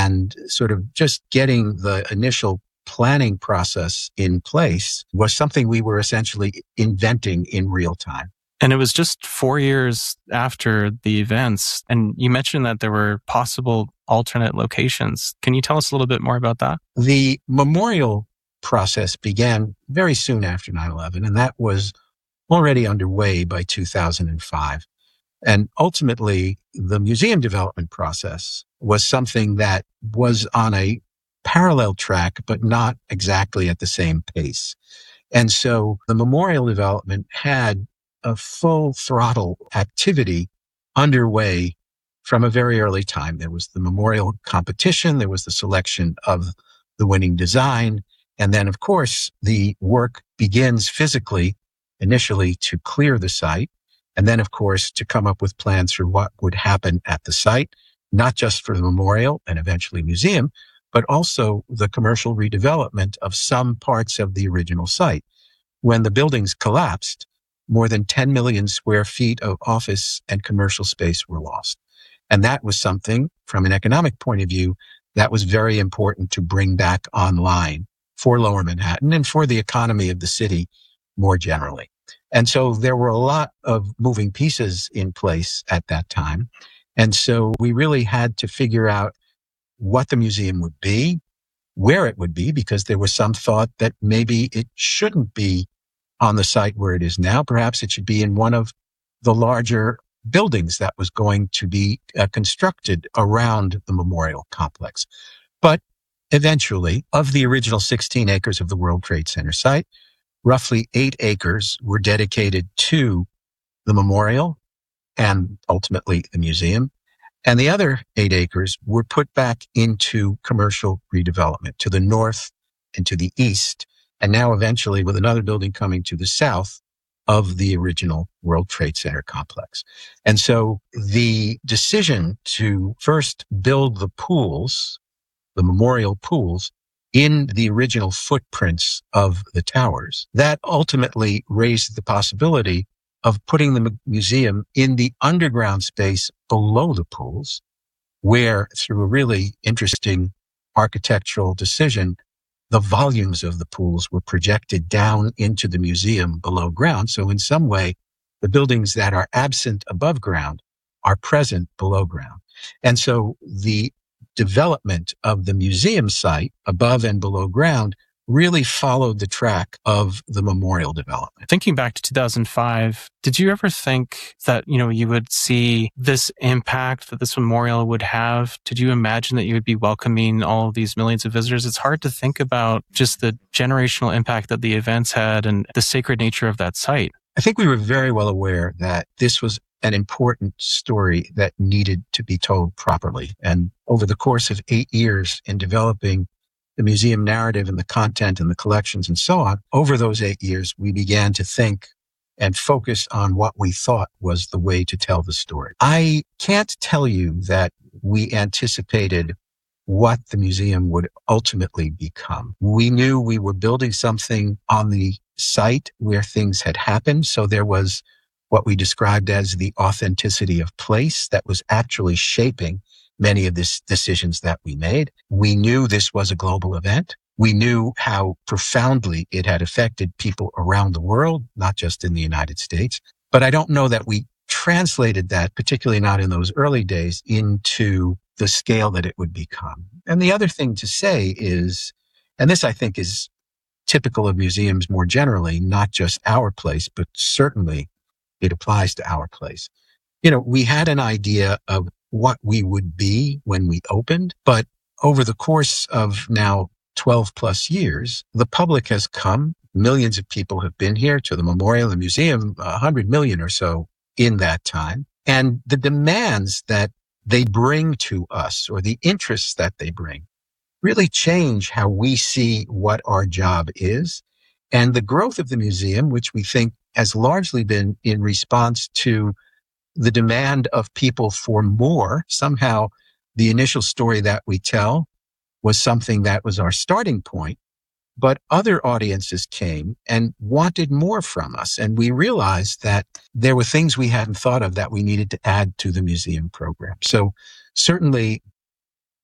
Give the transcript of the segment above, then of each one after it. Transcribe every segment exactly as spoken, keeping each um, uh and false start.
and sort of just getting the initial planning process in place was something we were essentially inventing in real time. And it was just four years after the events. And you mentioned that there were possible alternate locations. Can you tell us a little bit more about that? The memorial process began very soon after nine eleven, and that was already underway by two thousand five. And ultimately, the museum development process was something that was on a parallel track, but not exactly at the same pace. And so the memorial development had a full throttle activity underway from a very early time. There was the memorial competition, there was the selection of the winning design, and then, of course, the work begins physically, initially to clear the site, and then, of course, to come up with plans for what would happen at the site, not just for the memorial and eventually museum, but also the commercial redevelopment of some parts of the original site. When the buildings collapsed, more than ten million square feet of office and commercial space were lost. And that was something, from an economic point of view, that was very important to bring back online for Lower Manhattan and for the economy of the city more generally. And so there were a lot of moving pieces in place at that time. And so we really had to figure out what the museum would be, where it would be, because there was some thought that maybe it shouldn't be on the site where it is now. Perhaps it should be in one of the larger buildings that was going to be uh, constructed around the memorial complex. But eventually, of the original sixteen acres of the World Trade Center site, roughly eight acres were dedicated to the memorial and ultimately the museum. And the other eight acres were put back into commercial redevelopment to the north and to the east, and now eventually with another building coming to the south of the original World Trade Center complex. And so the decision to first build the pools, the memorial pools, in the original footprints of the towers, that ultimately raised the possibility of putting the museum in the underground space below the pools, where through a really interesting architectural decision, the volumes of the pools were projected down into the museum below ground. So in some way, the buildings that are absent above ground are present below ground. And so the development of the museum site above and below ground really followed the track of the memorial development. Thinking back to two thousand five, did you ever think that, you know, you would see this impact that this memorial would have? Did you imagine that you would be welcoming all of these millions of visitors? It's hard to think about just the generational impact that the events had and the sacred nature of that site. I think we were very well aware that this was an important story that needed to be told properly. And over the course of eight years in developing the museum narrative and the content and the collections and so on, over those eight years, we began to think and focus on what we thought was the way to tell the story. I can't tell you that we anticipated what the museum would ultimately become. We knew we were building something on the site where things had happened. So there was what we described as the authenticity of place that was actually shaping many of the decisions that we made. We knew this was a global event. We knew how profoundly it had affected people around the world, not just in the United States. But I don't know that we translated that, particularly not in those early days, into the scale that it would become. And the other thing to say is, and this I think is typical of museums more generally, not just our place, but certainly it applies to our place. You know, we had an idea of what we would be when we opened, but over the course of now twelve plus years, the public has come. Millions of people have been here to the memorial, the museum, a hundred million or so in that time. And the demands that they bring to us, or the interests that they bring, really change how we see what our job is. And the growth of the museum, which we think has largely been in response to the demand of people for more. Somehow the initial story that we tell was something that was our starting point, but other audiences came and wanted more from us. And we realized that there were things we hadn't thought of that we needed to add to the museum program. So certainly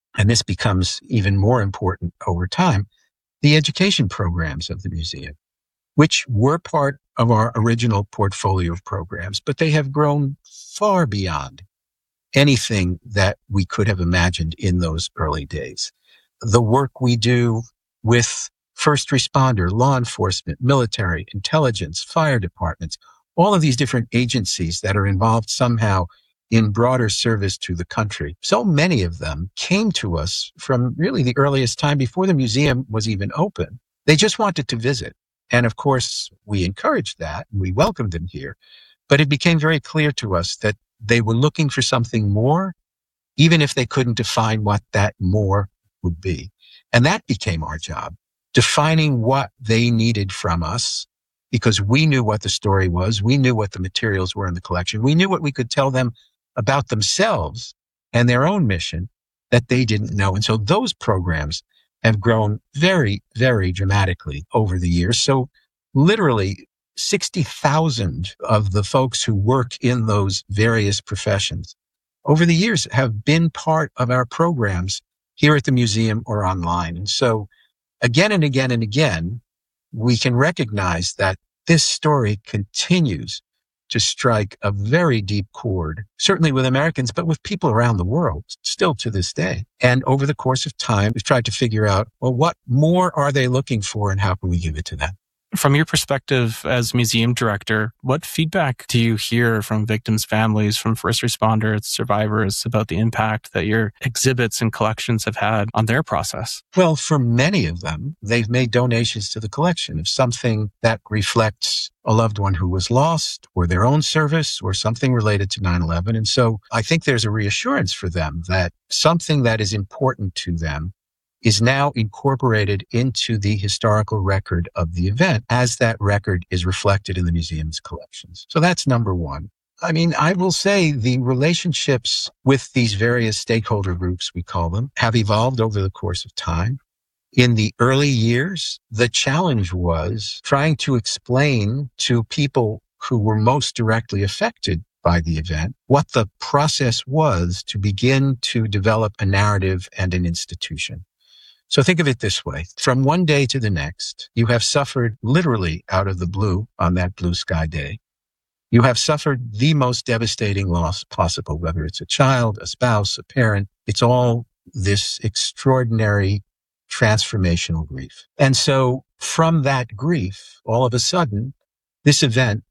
and this becomes even more important over time, the education programs of the museum, which were part of our original portfolio of programs, but they have grown far beyond anything that we could have imagined in those early days. The work we do with first responder, law enforcement, military, intelligence, fire departments, all of these different agencies that are involved somehow in broader service to the country. So many of them came to us from really the earliest time before the museum was even open. They just wanted to visit. And of course, we encouraged that and we welcomed them here. But it became very clear to us that they were looking for something more, even if they couldn't define what that more would be. And that became our job, defining what they needed from us, because we knew what the story was. We knew what the materials were in the collection. We knew what we could tell them about themselves and their own mission that they didn't know. And so those programs have grown very, very dramatically over the years. So literally sixty thousand of the folks who work in those various professions over the years have been part of our programs here at the museum or online. And so again and again and again, we can recognize that this story continues to strike a very deep chord, certainly with Americans, but with people around the world, still to this day. And over the course of time, we've tried to figure out, well, what more are they looking for and how can we give it to them? From your perspective as museum director, what feedback do you hear from victims' families, from first responders, survivors about the impact that your exhibits and collections have had on their process? Well, for many of them, they've made donations to the collection of something that reflects a loved one who was lost or their own service or something related to nine eleven. And so I think there's a reassurance for them that something that is important to them is now incorporated into the historical record of the event as that record is reflected in the museum's collections. So that's number one. I mean, I will say the relationships with these various stakeholder groups, we call them, have evolved over the course of time. In the early years, the challenge was trying to explain to people who were most directly affected by the event what the process was to begin to develop a narrative and an institution. So think of it this way. From one day to the next, you have suffered literally out of the blue on that blue sky day. You have suffered the most devastating loss possible, whether it's a child, a spouse, a parent. It's all this extraordinary transformational grief. And so from that grief, all of a sudden, this event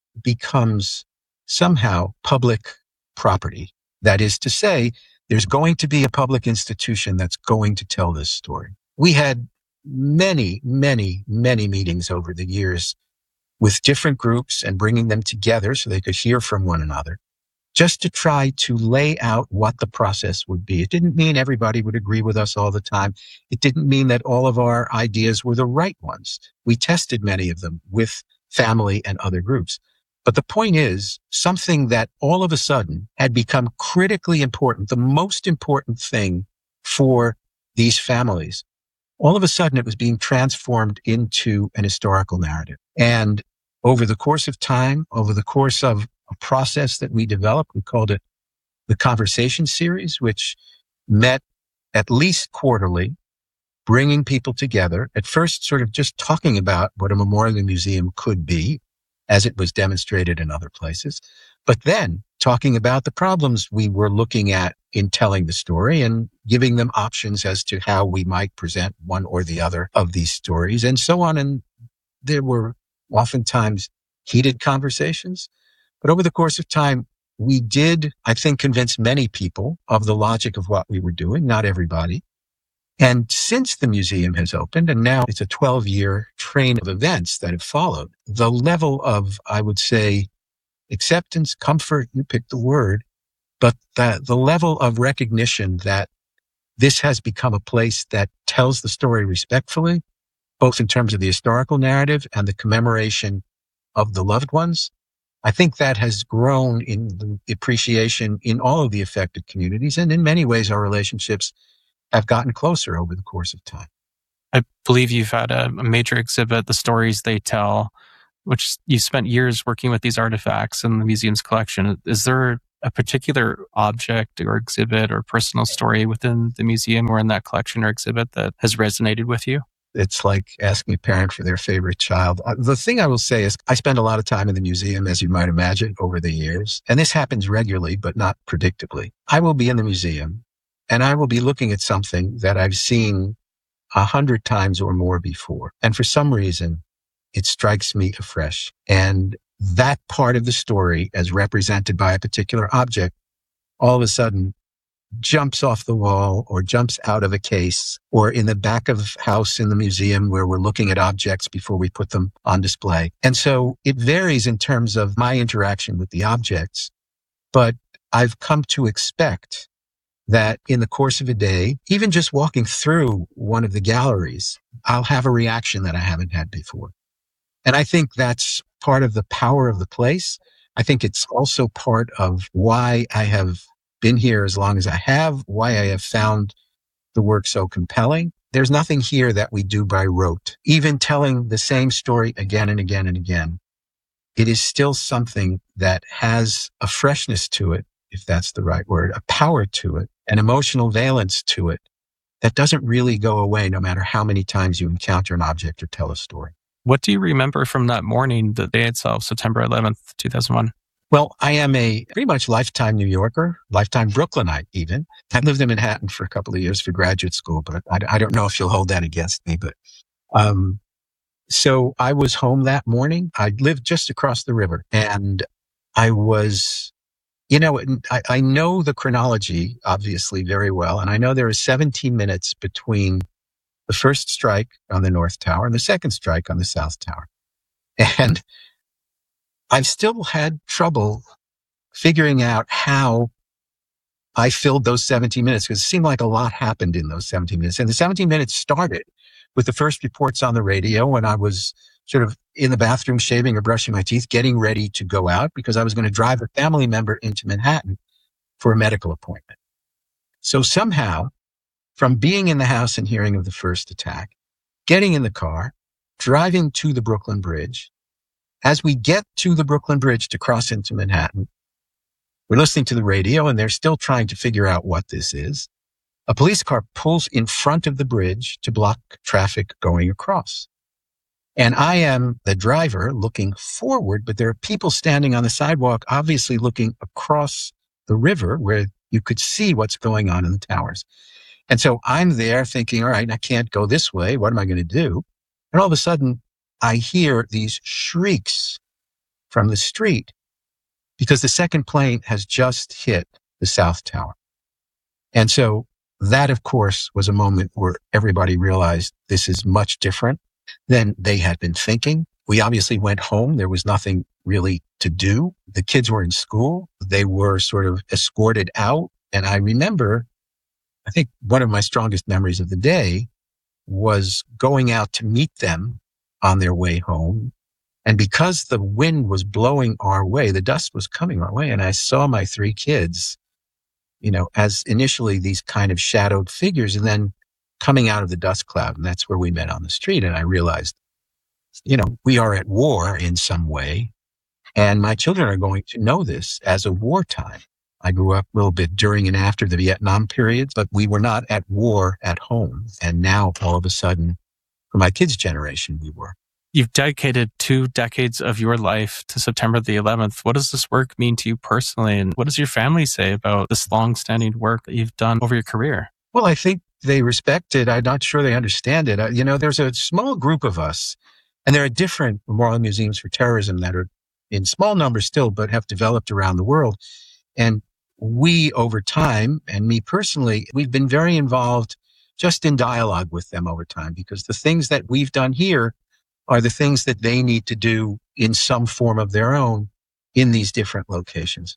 becomes somehow public property. That is to say, there's going to be a public institution that's going to tell this story. We had many, many, many meetings over the years with different groups and bringing them together so they could hear from one another, just to try to lay out what the process would be. It didn't mean everybody would agree with us all the time. It didn't mean that all of our ideas were the right ones. We tested many of them with family and other groups. But the point is, something that all of a sudden had become critically important, the most important thing for these families, all of a sudden it was being transformed into an historical narrative. And over the course of time, over the course of a process that we developed, we called it the Conversation Series, which met at least quarterly, bringing people together, at first sort of just talking about what a memorial museum could be, as it was demonstrated in other places, but then talking about the problems we were looking at in telling the story and giving them options as to how we might present one or the other of these stories and so on. And there were oftentimes heated conversations, but over the course of time, we did, I think, convince many people of the logic of what we were doing, not everybody. And since the museum has opened, and now it's a twelve-year train of events that have followed, the level of, I would say, acceptance, comfort, you pick the word, but the, the level of recognition that this has become a place that tells the story respectfully, both in terms of the historical narrative and the commemoration of the loved ones, I think that has grown in the appreciation in all of the affected communities. And in many ways, our relationships have gotten closer over the course of time. I believe you've had a, a major exhibit, The Stories They Tell, which you spent years working with these artifacts in the museum's collection. Is there a particular object or exhibit or personal story within the museum or in that collection or exhibit that has resonated with you? It's like asking a parent for their favorite child. Uh, The thing I will say is I spend a lot of time in the museum, as you might imagine, over the years. And this happens regularly, but not predictably. I will be in the museum and I will be looking at something that I've seen a hundred times or more before. And for some reason, it strikes me afresh. And that part of the story, as represented by a particular object, all of a sudden jumps off the wall or jumps out of a case or in the back of house in the museum where we're looking at objects before we put them on display. And so it varies in terms of my interaction with the objects, but I've come to expect that in the course of a day, even just walking through one of the galleries, I'll have a reaction that I haven't had before. And I think that's part of the power of the place. I think it's also part of why I have been here as long as I have, why I have found the work so compelling. There's nothing here that we do by rote. Even telling the same story again and again and again, it is still something that has a freshness to it, if that's the right word, a power to it, an emotional valence to it that doesn't really go away no matter how many times you encounter an object or tell a story. What do you remember from that morning, the day itself, September eleventh, two thousand one? Well, I am a pretty much lifetime New Yorker, lifetime Brooklynite even. I lived in Manhattan for a couple of years for graduate school, but I, I don't know if you'll hold that against me. But um, so I was home that morning. I lived just across the river, and I was, you know, I, I know the chronology obviously very well, and I know there is seventeen minutes between the first strike on the North Tower and the second strike on the South Tower, and I've still had trouble figuring out how I filled those seventeen minutes because it seemed like a lot happened in those seventeen minutes. And the seventeen minutes started with the first reports on the radio when I was sort of in the bathroom shaving or brushing my teeth, getting ready to go out because I was going to drive a family member into Manhattan for a medical appointment. So somehow, from being in the house and hearing of the first attack, getting in the car, driving to the Brooklyn Bridge, as we get to the Brooklyn Bridge to cross into Manhattan, we're listening to the radio and they're still trying to figure out what this is. A police car pulls in front of the bridge to block traffic going across. And I am the driver looking forward, but there are people standing on the sidewalk, obviously looking across the river where you could see what's going on in the towers. And so I'm there thinking, all right, I can't go this way. What am I going to do? And all of a sudden, I hear these shrieks from the street because the second plane has just hit the South Tower. And so that, of course, was a moment where everybody realized this is much different than they had been thinking. We obviously went home. There was nothing really to do. The kids were in school. They were sort of escorted out. And I remember, I think one of my strongest memories of the day was going out to meet them on their way home. And because the wind was blowing our way, the dust was coming our way. And I saw my three kids, you know, as initially these kind of shadowed figures and then coming out of the dust cloud. And that's where we met on the street. And I realized, you know, we are at war in some way. And my children are going to know this as a wartime. I grew up a little bit during and after the Vietnam period, but we were not at war at home. And now all of a sudden, for my kids' generation, we were. You've dedicated two decades of your life to September the eleventh. What does this work mean to you personally? And what does your family say about this long-standing work that you've done over your career? Well, I think they respect it. I'm not sure they understand it. You know, there's a small group of us, and there are different memorial museums for terrorism that are in small numbers still, but have developed around the world. And we, over time, and me personally, we've been very involved just in dialogue with them over time, because the things that we've done here are the things that they need to do in some form of their own in these different locations.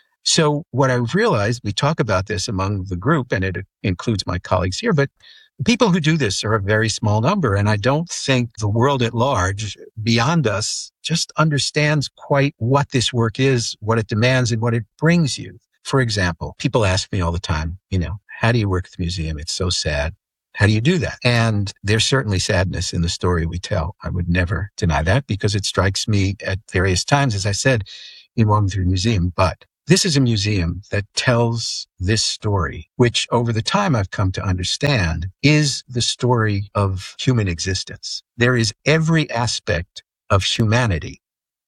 So what I've realized, we talk about this among the group, and it includes my colleagues here, but the people who do this are a very small number. And I don't think the world at large, beyond us, just understands quite what this work is, what it demands, and what it brings you. For example, people ask me all the time, you know, how do you work at the museum? It's so sad. How do you do that? And there's certainly sadness in the story we tell. I would never deny that because it strikes me at various times, as I said, in walking through the museum. But This is a museum that tells this story, which over the time I've come to understand is the story of human existence. There is every aspect of humanity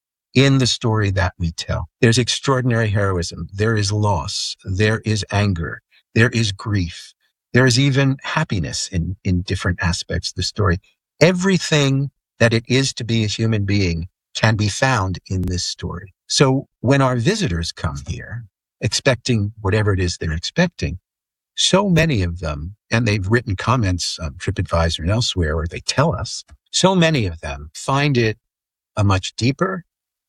in the story that we tell. There's extraordinary heroism. There is loss. There is anger. There is grief. There is even happiness in, in different aspects of the story. Everything that it is to be a human being can be found in this story. So when our visitors come here, expecting whatever it is they're expecting, so many of them, and they've written comments on TripAdvisor and elsewhere, or they tell us, so many of them find it a much deeper,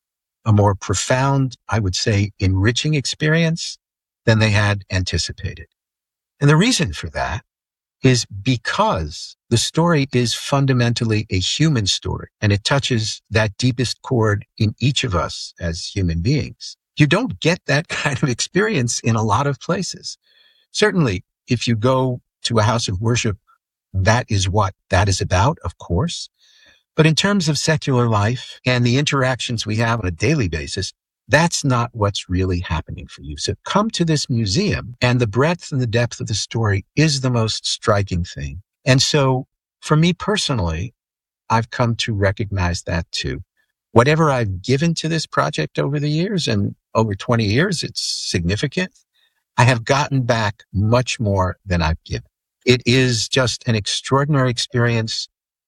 a more profound, I would say, enriching experience than they had anticipated. And the reason for that is because the story is fundamentally a human story, and it touches that deepest chord in each of us as human beings. You don't get that kind of experience in a lot of places. Certainly, if you go to a house of worship, that is what that is about, of course. But in terms of secular life and the interactions we have on a daily basis, that's not what's really happening for you. So come to this museum, and the breadth and the depth of the story is the most striking thing. And so for me personally, I've come to recognize that too. Whatever I've given to this project over the years, and over twenty years, it's significant, I have gotten back much more than I've given. It is just an extraordinary experience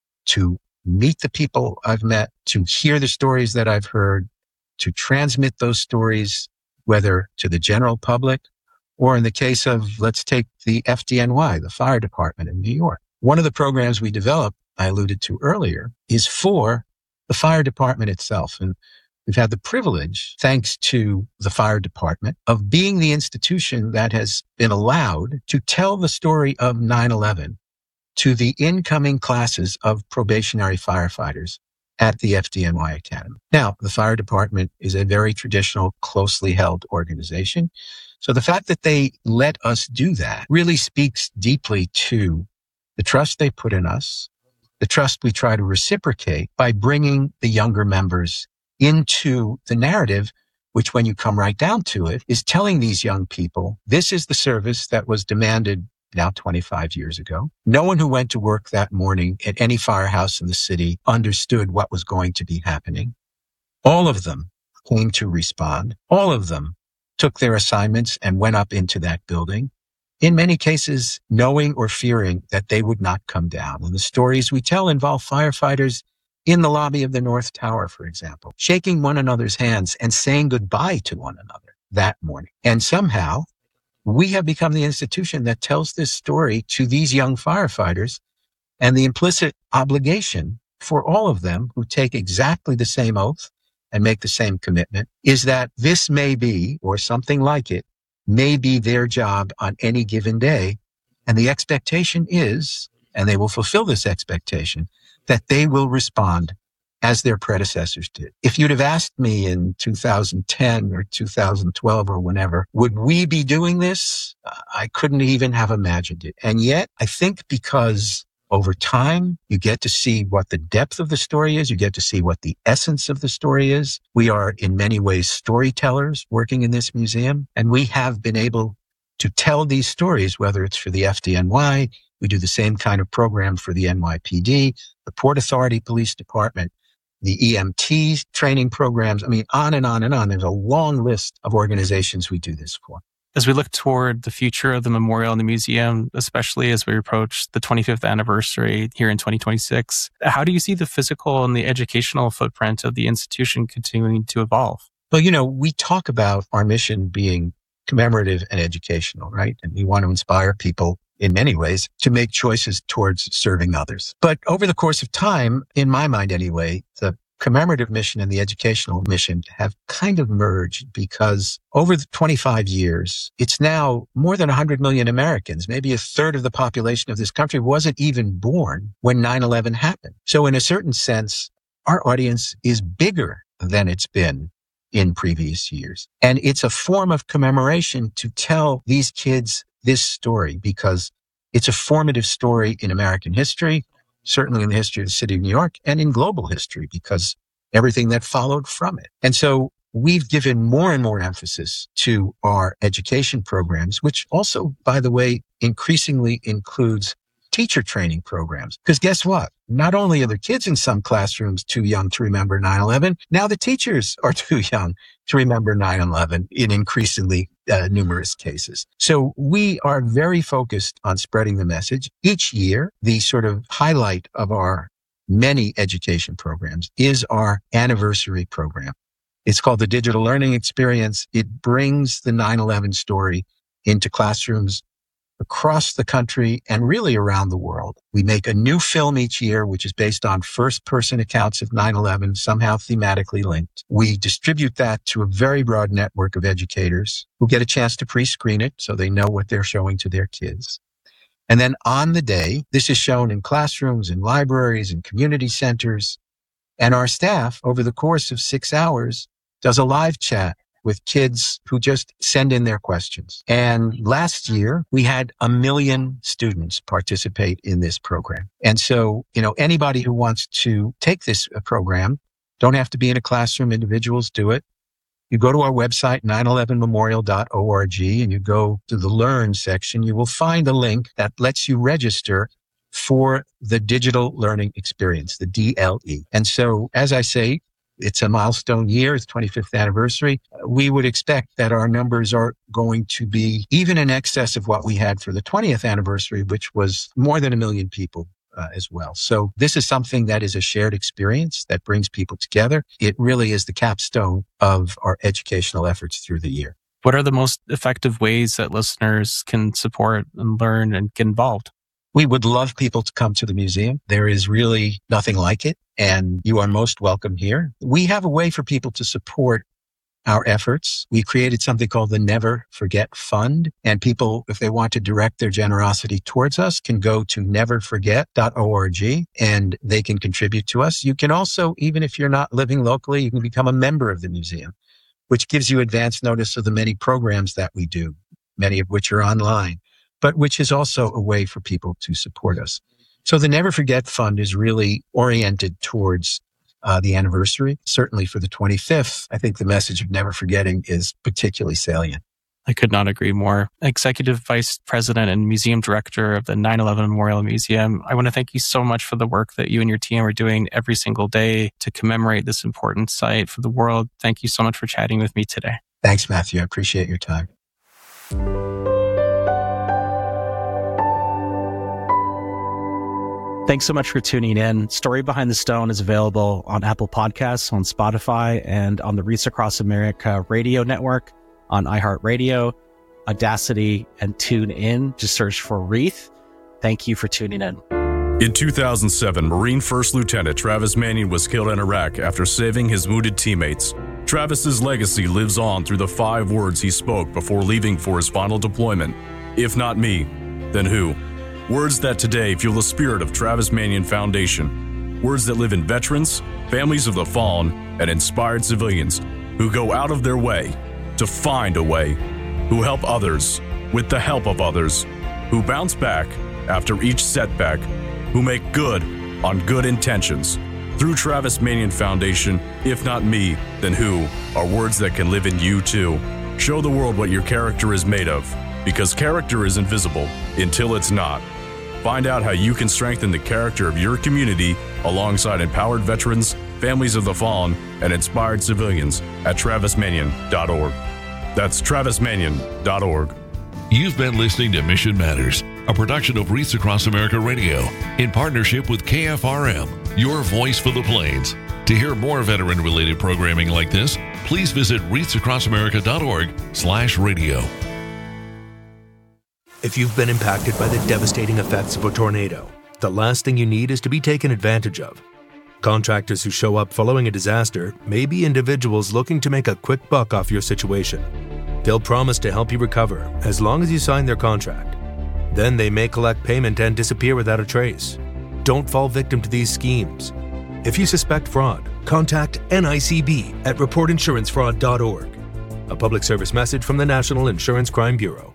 to meet the people I've met, to hear the stories that I've heard, to transmit those stories, whether to the general public or in the case of, let's take the F D N Y, the fire department in New York. One of the programs we developed, I alluded to earlier, is for the fire department itself. And we've had the privilege, thanks to the fire department, of being the institution that has been allowed to tell the story of nine eleven to the incoming classes of probationary firefighters at the F D N Y Academy. Now, the fire department is a very traditional, closely held organization. So the fact that they let us do that really speaks deeply to the trust they put in us, the trust we try to reciprocate by bringing the younger members into the narrative, which when you come right down to it, is telling these young people, this is the service that was demanded now twenty-five years ago. No one who went to work that morning at any firehouse in the city understood what was going to be happening. All of them came to respond. All of them took their assignments and went up into that building, in many cases knowing or fearing that they would not come down. And the stories we tell involve firefighters in the lobby of the North Tower, for example, shaking one another's hands and saying goodbye to one another that morning. And somehow, we have become the institution that tells this story to these young firefighters, and the implicit obligation for all of them who take exactly the same oath and make the same commitment is that this may be, or something like it, may be their job on any given day. And the expectation is, and they will fulfill this expectation, that they will respond as their predecessors did. If you'd have asked me in two thousand ten or two thousand twelve or whenever, would we be doing this? I couldn't even have imagined it. And yet, I think because over time, you get to see what the depth of the story is. You get to see what the essence of the story is. We are in many ways storytellers working in this museum, and we have been able to tell these stories, whether it's for the F D N Y, we do the same kind of program for the N Y P D, the Port Authority Police Department, the E M T training programs. I mean, on and on and on. There's a long list of organizations we do this for. As we look toward the future of the memorial and the museum, especially as we approach the twenty-fifth anniversary here in twenty twenty-six, how do you see the physical and the educational footprint of the institution continuing to evolve? Well, you know, we talk about our mission being commemorative and educational, right? And we want to inspire people in many ways to make choices towards serving others. But over the course of time, in my mind anyway, the commemorative mission and the educational mission have kind of merged, because over the twenty-five years, it's now more than one hundred million Americans, maybe a third of the population of this country wasn't even born when nine eleven happened. So in a certain sense, our audience is bigger than it's been in previous years. And it's a form of commemoration to tell these kids this story, because it's a formative story in American history, certainly in the history of the city of New York, and in global history, because everything that followed from it. And so we've given more and more emphasis to our education programs, which also, by the way, increasingly includes teacher training programs. Because guess what? Not only are the kids in some classrooms too young to remember nine eleven, now the teachers are too young to remember nine eleven in increasingly uh, numerous cases. So we are very focused on spreading the message. Each year, the sort of highlight of our many education programs is our anniversary program. It's called the Digital Learning Experience. It brings the nine eleven story into classrooms across the country and really around the world. We make a new film each year, which is based on first-person accounts of nine eleven, somehow thematically linked. We distribute that to a very broad network of educators who get a chance to pre-screen it so they know what they're showing to their kids. And then on the day, this is shown in classrooms, in libraries, in community centers. And our staff, over the course of six hours, does a live chat with kids who just send in their questions. And last year, we had a million students participate in this program. And so, you know, anybody who wants to take this program, don't have to be in a classroom, individuals do it. You go to our website, nine eleven memorial dot org, and you go to the Learn section. You will find a link that lets you register for the Digital Learning Experience, the D L E. And so, as I say, it's a milestone year, it's twenty-fifth anniversary. We would expect that our numbers are going to be even in excess of what we had for the twentieth anniversary, which was more than a million people uh, as well. So this is something that is a shared experience that brings people together. It really is the capstone of our educational efforts through the year. What are the most effective ways that listeners can support and learn and get involved? We would love people to come to the museum. There is really nothing like it, and you are most welcome here. We have a way for people to support our efforts. We created something called the Never Forget Fund, and people, if they want to direct their generosity towards us, can go to never forget dot org and they can contribute to us. You can also, even if you're not living locally, you can become a member of the museum, which gives you advance notice of the many programs that we do, many of which are online, but which is also a way for people to support us. So the Never Forget Fund is really oriented towards uh, the anniversary. Certainly for the twenty-fifth, I think the message of never forgetting is particularly salient. I could not agree more. Executive Vice President and Museum Director of the nine eleven Memorial Museum, I want to thank you so much for the work that you and your team are doing every single day to commemorate this important site for the world. Thank you so much for chatting with me today. Thanks, Matthew. I appreciate your time. Thanks so much for tuning in. Story Behind the Stone is available on Apple Podcasts, on Spotify, and on the Wreaths Across America radio network, on iHeartRadio, Audacity, and TuneIn. Just search for Wreath. Thank you for tuning in. In two thousand seven, Marine First Lieutenant Travis Manion was killed in Iraq after saving his wounded teammates. Travis's legacy lives on through the five words he spoke before leaving for his final deployment. If not me, then who? Words that today fuel the spirit of Travis Manion Foundation. Words that live in veterans, families of the fallen, and inspired civilians who go out of their way to find a way, who help others with the help of others, who bounce back after each setback, who make good on good intentions. Through Travis Manion Foundation, if not me, then who, are words that can live in you too. Show the world what your character is made of, because character is invisible until it's not. Find out how you can strengthen the character of your community alongside empowered veterans, families of the fallen, and inspired civilians at travis manion dot org. That's travis manion dot org. You've been listening to Mission Matters, a production of Wreaths Across America Radio in partnership with K F R M, your voice for the Plains. To hear more veteran-related programming like this, please visit wreaths across america dot org slash radio. If you've been impacted by the devastating effects of a tornado, the last thing you need is to be taken advantage of. Contractors who show up following a disaster may be individuals looking to make a quick buck off your situation. They'll promise to help you recover as long as you sign their contract. Then they may collect payment and disappear without a trace. Don't fall victim to these schemes. If you suspect fraud, contact N I C B at report insurance fraud dot org. A public service message from the National Insurance Crime Bureau.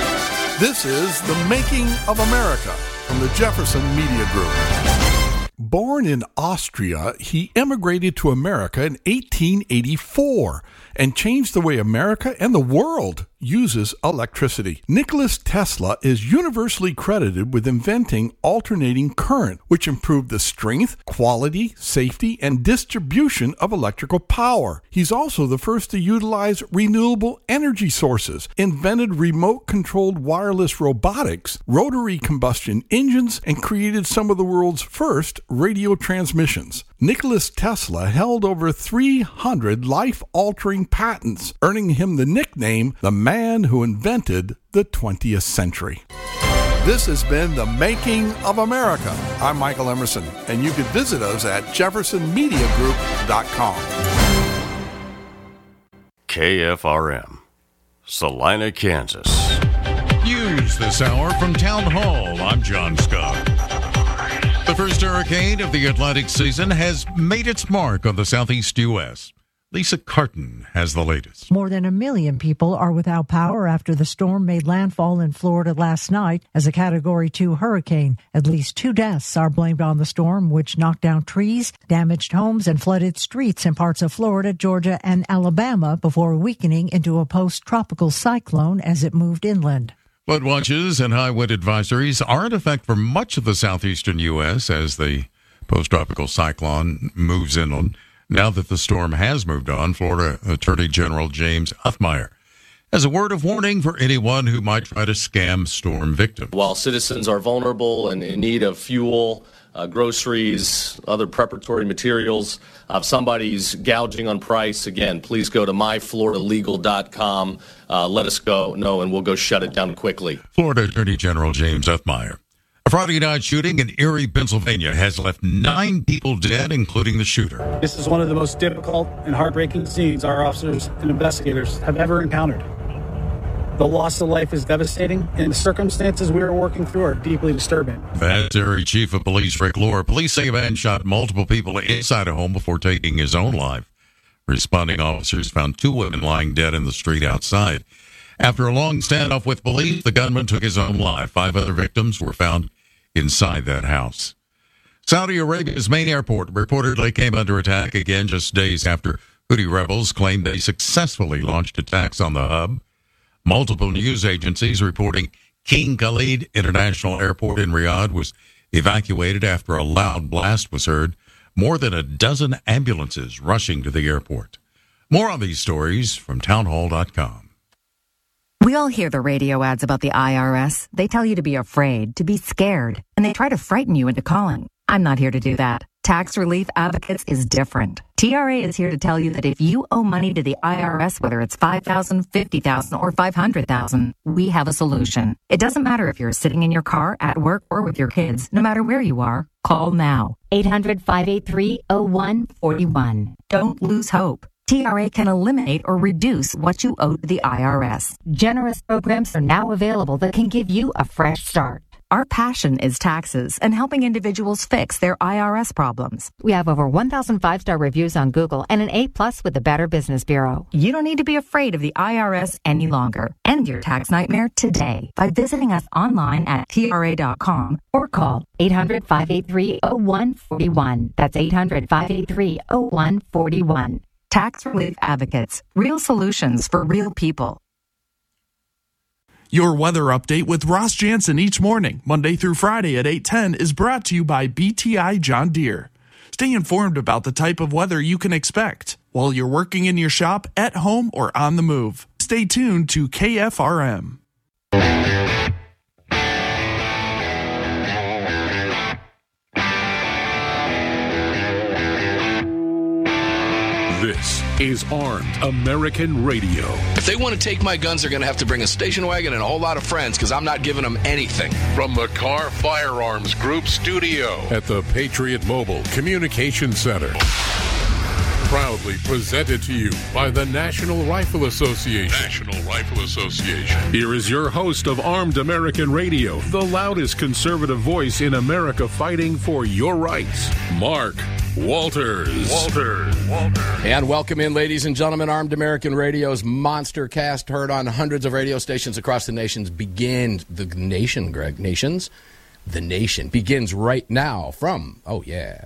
This is The Making of America from the Jefferson Media Group. Born in Austria, he immigrated to America in eighteen eighty-four and changed the way America and the world uses electricity. Nicholas Tesla is universally credited with inventing alternating current, which improved the strength, quality, safety, and distribution of electrical power. He's also the first to utilize renewable energy sources, invented remote-controlled wireless robotics, rotary combustion engines, and created some of the world's first radio transmissions. Nicholas Tesla held over three hundred life-altering patents, earning him the nickname the man who invented the twentieth century. This has been The Making of America. I'm Michael Emerson, and you can visit us at jefferson media group dot com. K F R M, Salina, Kansas. News this hour from Town Hall. I'm John Scott. The first hurricane of the Atlantic season has made its mark on the southeast U S Lisa Carton has the latest. More than a million people are without power after the storm made landfall in Florida last night as a Category two hurricane. At least two deaths are blamed on the storm, which knocked down trees, damaged homes, and flooded streets in parts of Florida, Georgia, and Alabama before weakening into a post-tropical cyclone as it moved inland. Flood watches and high wind advisories are in effect for much of the southeastern U S as the post-tropical cyclone moves inland. Now that the storm has moved on, Florida Attorney General James Othmeyer has a word of warning for anyone who might try to scam storm victims. While citizens are vulnerable and in need of fuel, uh, groceries, other preparatory materials, uh, if somebody's gouging on price, again, please go to my florida legal dot com. Uh, let us go know, and we'll go shut it down quickly. Florida Attorney General James Othmeyer. A Friday night shooting in Erie, Pennsylvania has left nine people dead, including the shooter. This is one of the most difficult and heartbreaking scenes our officers and investigators have ever encountered. The loss of life is devastating, and the circumstances we are working through are deeply disturbing. That's Erie Chief of Police Rick Lohr. Police say a man shot multiple people inside a home before taking his own life. Responding officers found two women lying dead in the street outside. After a long standoff with police, the gunman took his own life. Five other victims were found inside that house. Saudi Arabia's main airport reportedly came under attack again just days after Houthi rebels claimed they successfully launched attacks on the hub. Multiple news agencies reporting King Khalid International Airport in Riyadh was evacuated after a loud blast was heard. More than a dozen ambulances rushing to the airport. More on these stories from town hall dot com. We all hear the radio ads about the I R S. They tell you to be afraid, to be scared, and they try to frighten you into calling. I'm not here to do that. Tax Relief Advocates is different. T R A is here to tell you that if you owe money to the I R S, whether it's five thousand dollars, fifty thousand dollars, or five hundred thousand dollars, we have a solution. It doesn't matter if you're sitting in your car, at work, or with your kids. No matter where you are, call now. eight hundred, five eight three, oh one four one. Don't lose hope. T R A can eliminate or reduce what you owe to the I R S. Generous programs are now available that can give you a fresh start. Our passion is taxes and helping individuals fix their I R S problems. We have over one thousand five-star reviews on Google and an A plus with the Better Business Bureau. You don't need to be afraid of the I R S any longer. End your tax nightmare today by visiting us online at T R A dot com or call eight hundred, five eight three, oh one four one. That's eight hundred, five eight three, oh one four one. Tax Relief Advocates. Real solutions for real people. Your weather update with Ross Jansen each morning, Monday through Friday at eight ten, is brought to you by B T I John Deere. Stay informed about the type of weather you can expect while you're working in your shop, at home, or on the move. Stay tuned to K F R M. This is Armed American Radio. If they want to take my guns, they're going to have to bring a station wagon and a whole lot of friends, because I'm not giving them anything. From the Car Firearms Group studio at the Patriot Mobile Communication Center. Proudly presented to you by the National Rifle Association. National Rifle Association. Here is your host of Armed American Radio, the loudest conservative voice in America fighting for your rights, Mark Walters. Walters. Walters. And welcome in, ladies and gentlemen. Armed American Radio's Monster Cast, heard on hundreds of radio stations across the nations, begin the nation, Greg, nations. the nation begins right now from, oh yeah,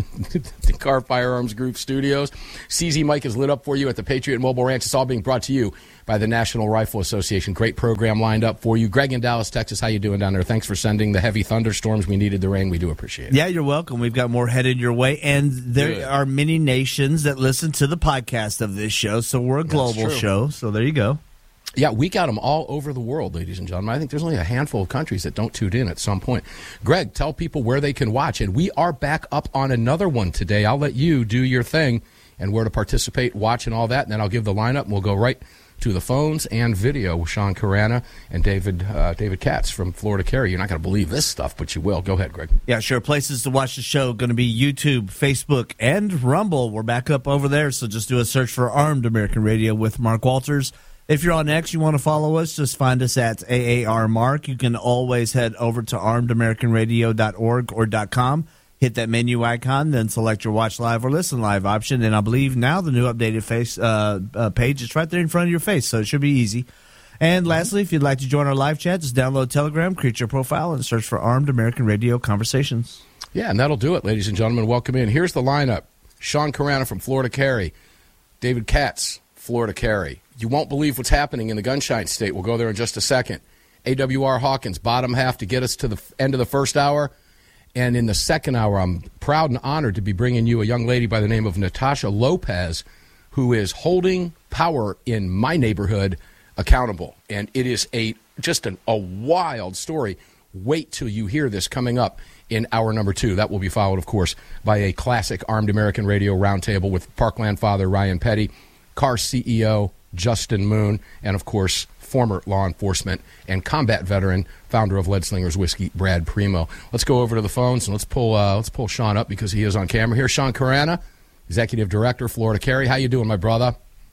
the Car Firearms Group Studios. C Z Mike is lit up for you at the Patriot Mobile Ranch. It's all being brought to you by the National Rifle Association. Great program lined up for you. Greg in Dallas, Texas, how you doing down there? Thanks for sending the heavy thunderstorms. We needed the rain. We do appreciate it. Yeah, you're welcome. We've got more headed your way. And there Good. are many nations that listen to the podcast of this show, so we're a global show. So there you go. Yeah, we got them all over the world, ladies and gentlemen. I think there's only a handful of countries that don't tune in at some point. Greg, tell people where they can watch. And we are back up on another one today. I'll let you do your thing and where to participate, watch, and all that. And then I'll give the lineup, and we'll go right to the phones and video with Sean Carana and David uh, David Katz from Florida Carry. You're not going to believe this stuff, but you will. Go ahead, Greg. Yeah, sure. Places to watch the show going to be YouTube, Facebook, and Rumble. We're back up over there, so just do a search for Armed American Radio with Mark Walters. If you're on X, you want to follow us, just find us at A A R Mark. You can always head over to armed american radio dot org or .com, hit that menu icon, then select your Watch Live or Listen Live option. And I believe now the new updated face uh, uh, page is right there in front of your face, so it should be easy. And lastly, if you'd like to join our live chat, just download Telegram, create your profile, and search for Armed American Radio Conversations. Yeah, and that'll do it, ladies and gentlemen. Welcome in. Here's the lineup. Sean Carana from Florida Carry, David Katz, Florida Carry. You won't believe what's happening in the Gunshine State. We'll go there in just a second. A W R Hawkins, bottom half to get us to the end of the first hour. And in the second hour, I'm proud and honored to be bringing you a young lady by the name of Natasha Lopez, who is holding power in my neighborhood accountable. And it is a just an, a wild story. Wait till you hear this coming up in hour number two. That will be followed, of course, by a classic Armed American Radio roundtable with Parkland father Ryan Petty, Car C E O Justin Moon, and, of course, former law enforcement and combat veteran, founder of Lead Slingers Whiskey, Brad Primo. Let's go over to the phones, and let's pull uh, let's pull Sean up because he is on camera here. Sean Carana, Executive Director, Florida Carry. How you doing, my brother?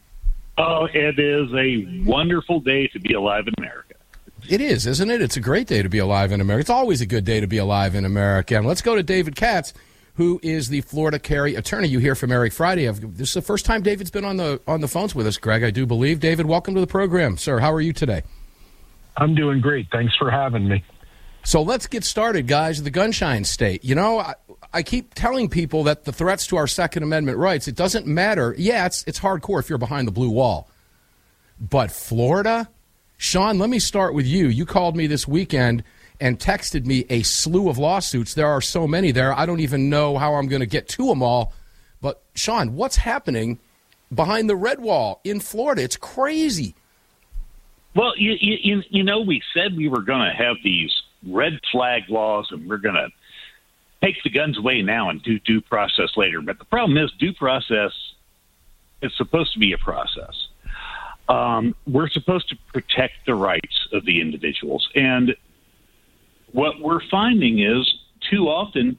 Oh, it is a wonderful day to be alive in America. It is, isn't it? It's a great day to be alive in America. It's always a good day to be alive in America. And let's go to David Katz, who is the Florida Carry attorney. You hear from Eric Friday. I've, this is the first time David's been on the on the phones with us, Greg, I do believe. David, welcome to the program, sir. How are you today? I'm doing great. Thanks for having me. So let's get started, guys. The Gunshine State. You know, I, I keep telling people that the threats to our Second Amendment rights, it doesn't matter. Yeah, it's it's hardcore if you're behind the blue wall. But Florida? Sean, let me start with you. You called me this weekend and texted me a slew of lawsuits. There are so many there, I don't even know how I'm going to get to them all. But, Sean, what's happening behind the red wall in Florida? It's crazy. Well, you, you, you know, we said we were going to have these red flag laws and we're going to take the guns away now and do due process later. But the problem is due process is supposed to be a process. Um, we're supposed to protect the rights of the individuals. And what we're finding is, too often,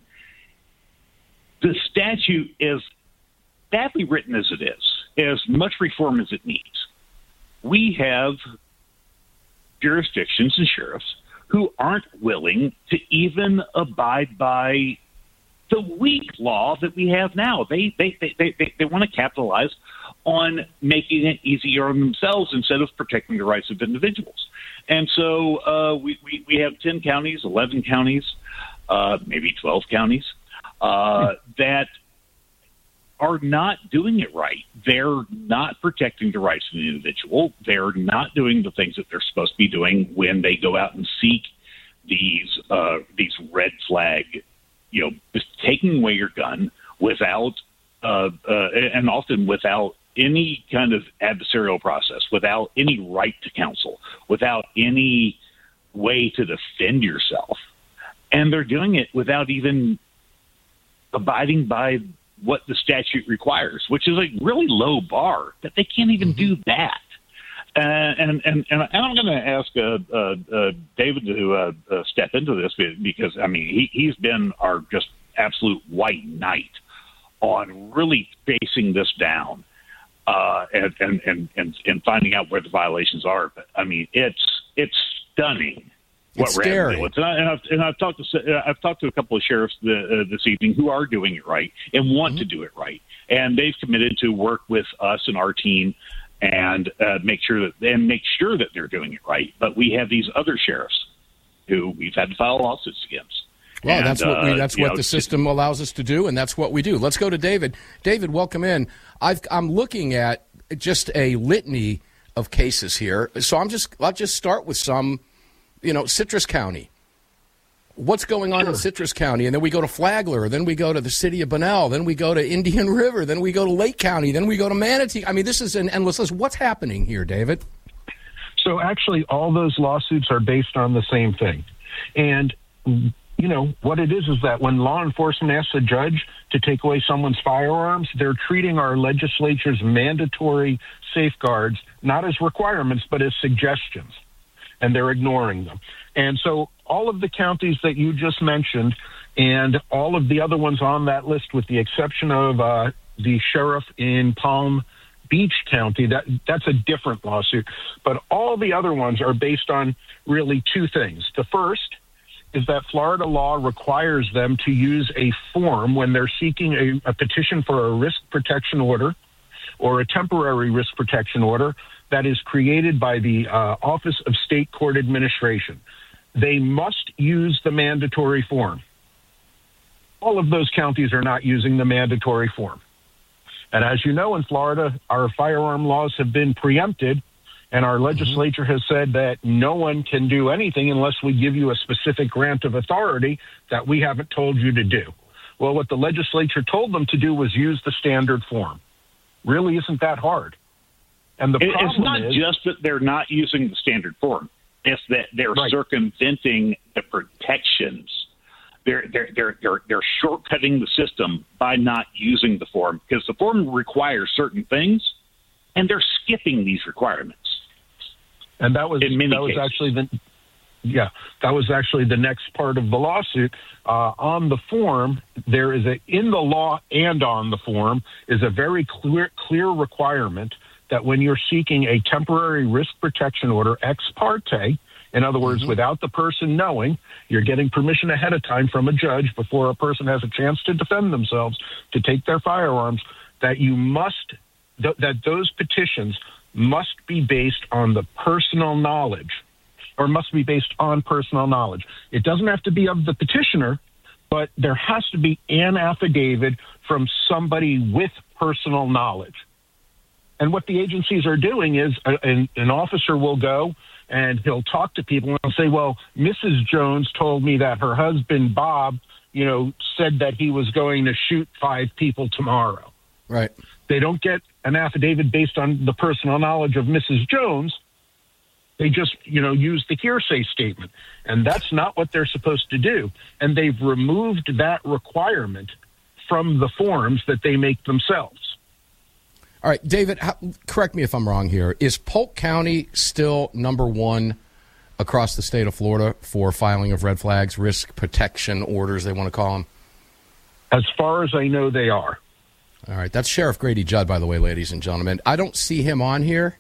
the statute is badly written as it is, as much reform as it needs. We have jurisdictions and sheriffs who aren't willing to even abide by the weak law that we have now. They they they they, they, they want to capitalize on making it easier on themselves instead of protecting the rights of individuals. And so uh, we, we, we have ten counties, eleven counties, uh, maybe twelve counties uh, that are not doing it right. They're not protecting the rights of the individual. They're not doing the things that they're supposed to be doing when they go out and seek these uh, these red flag, you know, just taking away your gun without, uh, uh, and often without any kind of adversarial process, without any right to counsel, without any way to defend yourself. And they're doing it without even abiding by what the statute requires, which is a really low bar, that they can't even do that. Uh, and, and, and I'm going to ask uh, uh, uh, David to uh, uh, step into this because, I mean, he, he's been our just absolute white knight on really facing this down. Uh, and, and, and, and, and finding out where the violations are. But I mean, it's, it's stunning what it's we're scary. having to do. And, I, and, I've, and I've talked to, I've talked to a couple of sheriffs the, uh, this evening who are doing it right and want mm-hmm. to do it right. And they've committed to work with us and our team and uh, make sure that, and make sure that they're doing it right. But we have these other sheriffs who we've had to file lawsuits against. Well, and, that's what we, uh, that's what know, the system allows us to do, and that's what we do. Let's go to David. David, welcome in. I've, I'm looking at just a litany of cases here, so I'm just I'll just start with some, you know, Citrus County. What's going on sure. in Citrus County? And then we go to Flagler, then we go to the city of Bunnell, then we go to Indian River, then we go to Lake County, then we go to Manatee. I mean, this is an endless list. What's happening here, David? So actually, all those lawsuits are based on the same thing. And, you know, what it is is that when law enforcement asks a judge to take away someone's firearms, they're treating our legislature's mandatory safeguards not as requirements, but as suggestions. And they're ignoring them. And so all of the counties that you just mentioned and all of the other ones on that list, with the exception of uh, the sheriff in Palm Beach County, that that's a different lawsuit. But all the other ones are based on really two things. The first is that Florida law requires them to use a form when they're seeking a, a petition for a risk protection order or a temporary risk protection order that is created by the uh, Office of State Court Administration. They must use the mandatory form. All of those counties are not using the mandatory form. And as you know, in Florida, our firearm laws have been preempted, and our legislature mm-hmm. has said that no one can do anything unless we give you a specific grant of authority that we haven't told you to do. Well, what the legislature told them to do was use the standard form. Really isn't that hard. And the it, problem it's not is, just that they're not using the standard form. It's that they're right. circumventing the protections. They're, they're, they're, they're, they're shortcutting the system by not using the form, because the form requires certain things, and they're skipping these requirements. And that was in many that was cases. actually the yeah that was actually the next part of the lawsuit. Uh, on the form, there is a in the law and on the form is a very clear clear requirement that when you're seeking a temporary risk protection order ex parte, in other words, mm-hmm. without the person knowing, you're getting permission ahead of time from a judge before a person has a chance to defend themselves, to take their firearms, that you must, th- that those petitions must be based on the personal knowledge, or must be based on personal knowledge. It doesn't have to be of the petitioner, but there has to be an affidavit from somebody with personal knowledge. And what the agencies are doing is a, an, an officer will go and he'll talk to people and say, well, Missus Jones told me that her husband, Bob, you know, said that he was going to shoot five people tomorrow. Right. They don't get an affidavit based on the personal knowledge of Missus Jones. They just, you know, use the hearsay statement. And that's not what they're supposed to do. And they've removed that requirement from the forms that they make themselves. All right, David, how, correct me if I'm wrong here. Is Polk County still number one across the state of Florida for filing of red flags, risk protection orders, they want to call them? As far as I know, they are. All right, that's Sheriff Grady Judd, by the way, ladies and gentlemen. I don't see him on here.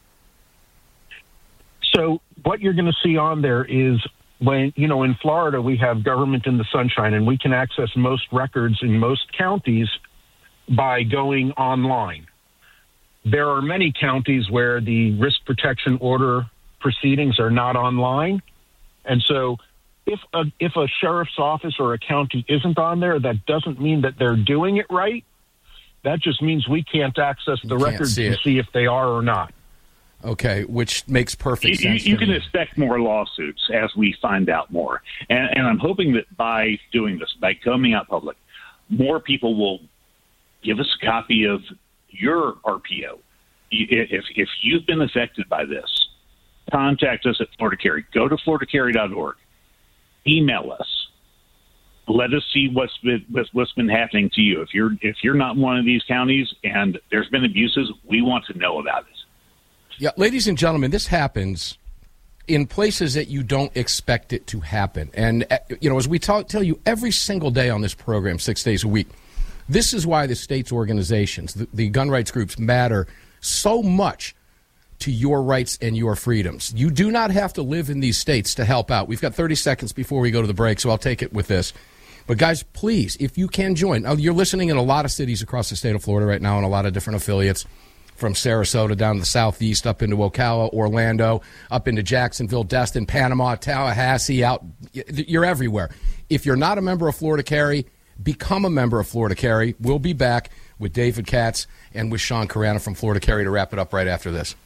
So what you're going to see on there is when, you know, in Florida, we have government in the sunshine, and we can access most records in most counties by going online. There are many counties where the risk protection order proceedings are not online. And so if a, if a sheriff's office or a county isn't on there, that doesn't mean that they're doing it right. That just means we can't access the records to see if they are or not. Okay, which makes perfect you, sense. You, you to can me. expect more lawsuits as we find out more. And, and I'm hoping that by doing this, by coming out public, more people will give us a copy of your R P O. If, if you've been affected by this, contact us at Florida Carry. Go to florida carry dot org. Email us. Let us see what's been, what's been happening to you. If you're if you're not in one of these counties and there's been abuses, we want to know about it. Yeah, ladies and gentlemen, this happens in places that you don't expect it to happen. And, you know, as we talk, tell you every single day on this program, six days a week, this is why the state's organizations, the, the gun rights groups, matter so much to your rights and your freedoms. You do not have to live in these states to help out. We've got thirty seconds before we go to the break, so I'll take it with this. But, guys, please, if you can join. Now, you're listening in a lot of cities across the state of Florida right now and a lot of different affiliates. from Sarasota down to the southeast, up into Ocala, Orlando, up into Jacksonville, Destin, Panama, Tallahassee, out. You're everywhere. If you're not a member of Florida Carry, become a member of Florida Carry. We'll be back with David Katz and with Sean Carana from Florida Carry to wrap it up right after this.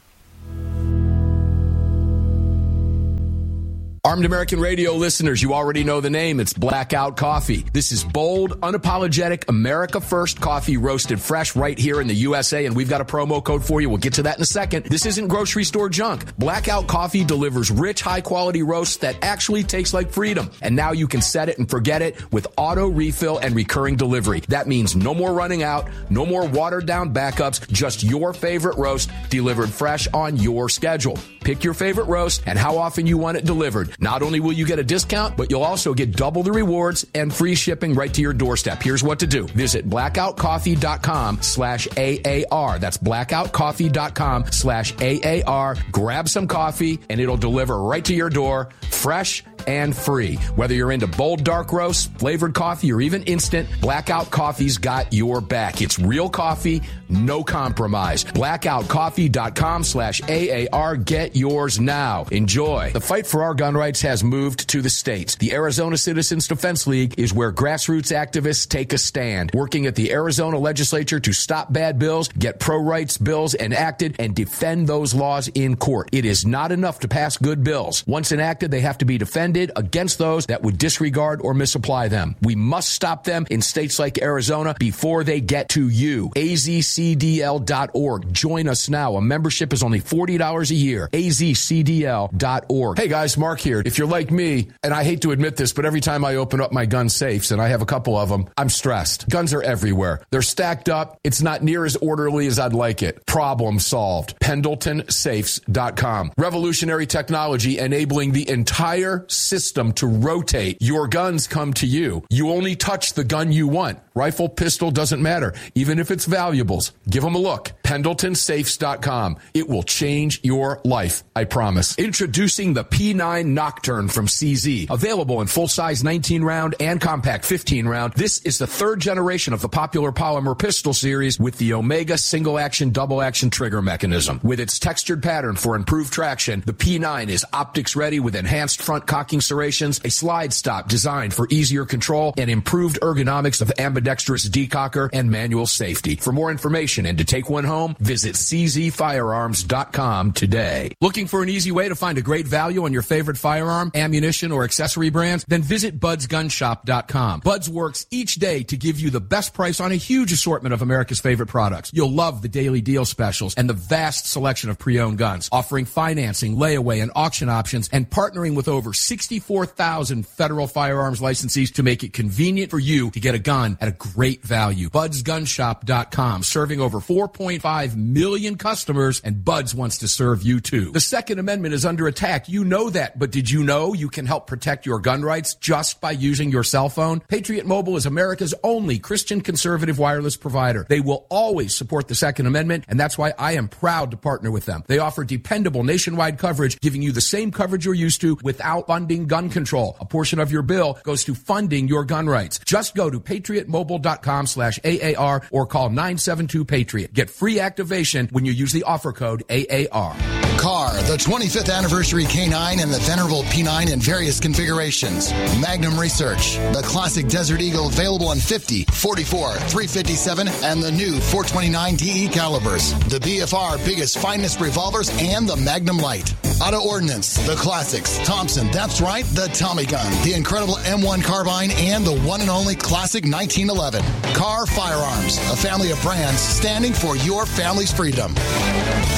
Armed American Radio listeners, you already know the name. It's Blackout Coffee. This is bold, unapologetic, America First coffee roasted fresh right here in the U S A, and we've got a promo code for you. We'll get to that in a second. This isn't grocery store junk. Blackout Coffee delivers rich, high-quality roasts that actually taste like freedom. And now you can set it and forget it with auto refill and recurring delivery. That means no more running out, no more watered-down backups, just your favorite roast delivered fresh on your schedule. Pick your favorite roast and how often you want it delivered. Not only will you get a discount, but you'll also get double the rewards and free shipping right to your doorstep. Here's what to do. Visit blackoutcoffee.com slash AAR. That's blackoutcoffee.com slash AAR. Grab some coffee, and it'll deliver right to your door, fresh and free. Whether you're into bold dark roasts, flavored coffee, or even instant, Blackout Coffee's got your back. It's real coffee, no compromise. blackoutcoffee.com slash AAR. Get yours now. Enjoy. The fight for our gun rights has moved to the states. The Arizona Citizens Defense League is where grassroots activists take a stand, working at the Arizona legislature to stop bad bills, get pro-rights bills enacted, and defend those laws in court. It is not enough to pass good bills. Once enacted, they have to be defended against those that would disregard or misapply them. We must stop them in states like Arizona before they get to you. A Z C D L dot org. Join us now. A membership is only forty dollars a year. A Z C D L dot org. Hey guys, Mark here. If you're like me, and I hate to admit this, but every time I open up my gun safes, and I have a couple of them, I'm stressed. Guns are everywhere. They're stacked up. It's not near as orderly as I'd like it. Problem solved. Pendleton Safes dot com. Revolutionary technology enabling the entire system to rotate. Your guns come to you. You only touch the gun you want. Rifle, pistol, doesn't matter. Even if it's valuables. Give them a look. Pendleton Safes dot com. It will change your life. I promise. Introducing the P nine Nocturne from C Z. Available in full-size nineteen round and compact fifteen round. This is the third generation of the popular polymer pistol series with the Omega single-action, double-action trigger mechanism. With its textured pattern for improved traction, the P nine is optics-ready with enhanced front cocking serrations, a slide stop designed for easier control, and improved ergonomics of ambidextrous decocker and manual safety. For more information and to take one home, visit C Z firearms dot com today. Looking for an easy way to find a great value on your favorite firearm, ammunition, or accessory brands? Then visit buds gun shop dot com. Buds works each day to give you the best price on a huge assortment of America's favorite products. You'll love the daily deal specials and the vast selection of pre-owned guns, offering financing, layaway, and auction options, and partnering with over sixty-four thousand federal firearms licensees to make it convenient for you to get a gun at a great value. buds gun shop dot com, serving over four point five million customers, and Buds wants to serve you too. The Second Amendment is under attack. You know that, but did you know you can help protect your gun rights just by using your cell phone? Patriot Mobile is America's only Christian conservative wireless provider. They will always support the Second Amendment, and that's why I am proud to partner with them. They offer dependable nationwide coverage, giving you the same coverage you're used to without funding gun control. A portion of your bill goes to funding your gun rights. Just go to patriot mobile dot com slash A A R or call nine seven two Patriot. Get free activation when you use the offer code A A R. Car, the twenty-fifth anniversary K nine and the venerable P nine in various configurations. Magnum Research, the classic Desert Eagle available in fifty, forty-four, three fifty-seven, and the new four twenty-nine D E calibers. The B F R biggest, finest revolvers and the Magnum Light. Auto Ordnance, the classics. Thompson, that's right, the Tommy gun. The incredible M one carbine and the one and only classic nineteen eleven. Car Firearms, a family of brands standing for your family's freedom.